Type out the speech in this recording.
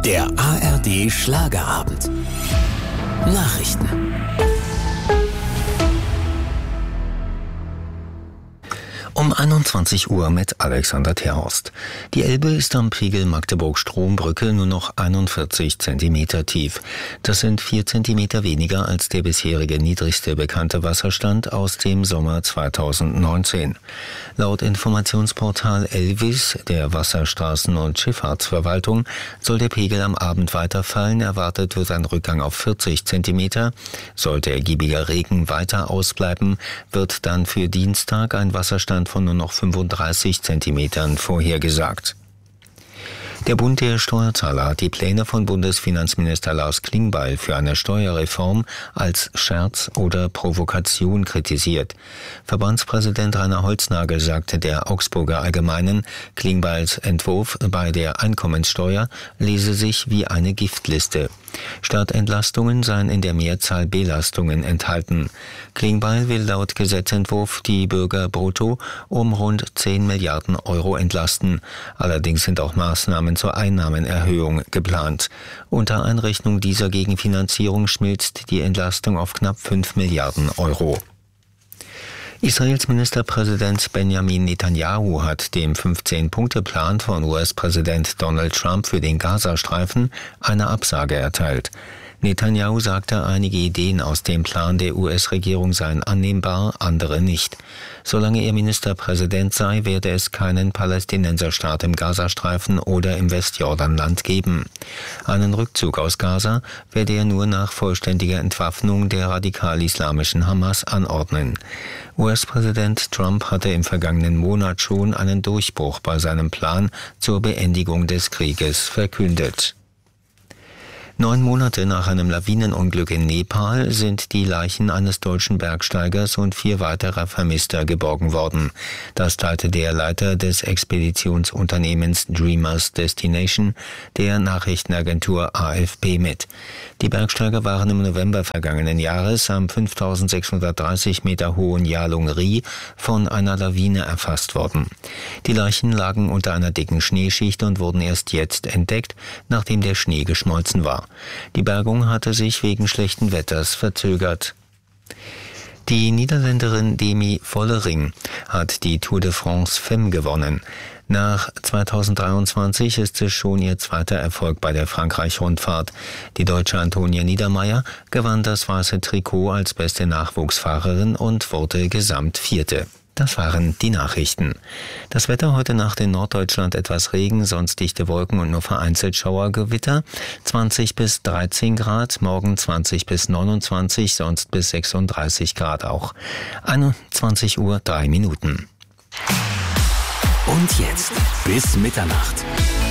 Der ARD Schlagerabend. Nachrichten. Um 21 Uhr mit Alexander Terhorst. Die Elbe ist am Pegel Magdeburg-Strombrücke nur noch 41 Zentimeter tief. Das sind 4 Zentimeter weniger als der bisherige niedrigste bekannte Wasserstand aus dem Sommer 2019. Laut Informationsportal Elvis, der Wasserstraßen- und Schifffahrtsverwaltung, soll der Pegel am Abend weiterfallen. Erwartet wird ein Rückgang auf 40 Zentimeter. Sollte ergiebiger Regen weiter ausbleiben, wird dann für Dienstag ein Wasserstand von nur noch 35 Zentimetern vorhergesagt. Der Bund der Steuerzahler hat die Pläne von Bundesfinanzminister Lars Klingbeil für eine Steuerreform als Scherz oder Provokation kritisiert. Verbandspräsident Rainer Holznagel sagte der Augsburger Allgemeinen, Klingbeils Entwurf bei der Einkommenssteuer lese sich wie eine Giftliste. Statt Entlastungen seien in der Mehrzahl Belastungen enthalten. Klingbeil will laut Gesetzentwurf die Bürger brutto um rund 10 Milliarden Euro entlasten. Allerdings sind auch Maßnahmen zur Einnahmenerhöhung geplant. Unter Einrechnung dieser Gegenfinanzierung schmilzt die Entlastung auf knapp 5 Milliarden Euro. Israels Ministerpräsident Benjamin Netanyahu hat dem 15-Punkte-Plan von US-Präsident Donald Trump für den Gazastreifen eine Absage erteilt. Netanyahu sagte, einige Ideen aus dem Plan der US-Regierung seien annehmbar, andere nicht. Solange er Ministerpräsident sei, werde es keinen Palästinenserstaat im Gazastreifen oder im Westjordanland geben. Einen Rückzug aus Gaza werde er nur nach vollständiger Entwaffnung der radikal-islamischen Hamas anordnen. US-Präsident Trump hatte im vergangenen Monat schon einen Durchbruch bei seinem Plan zur Beendigung des Krieges verkündet. 9 Monate nach einem Lawinenunglück in Nepal sind die Leichen eines deutschen Bergsteigers und 4 weiterer Vermisster geborgen worden. Das teilte der Leiter des Expeditionsunternehmens Dreamers Destination der Nachrichtenagentur AFP mit. Die Bergsteiger waren im November vergangenen Jahres am 5630 Meter hohen Yalung-Ri von einer Lawine erfasst worden. Die Leichen lagen unter einer dicken Schneeschicht und wurden erst jetzt entdeckt, nachdem der Schnee geschmolzen war. Die Bergung hatte sich wegen schlechten Wetters verzögert. Die Niederländerin Demi Vollering hat die Tour de France Femme gewonnen. Nach 2023 ist es schon ihr zweiter Erfolg bei der Frankreich-Rundfahrt. Die Deutsche Antonia Niedermeier gewann das weiße Trikot als beste Nachwuchsfahrerin und wurde Gesamtvierte. Das waren die Nachrichten. Das Wetter heute Nacht in Norddeutschland etwas Regen, sonst dichte Wolken und nur vereinzelt Schauergewitter. 20 bis 13 Grad, morgen 20 bis 29, sonst bis 36 Grad auch. 21 Uhr 3 Minuten. Und jetzt bis Mitternacht.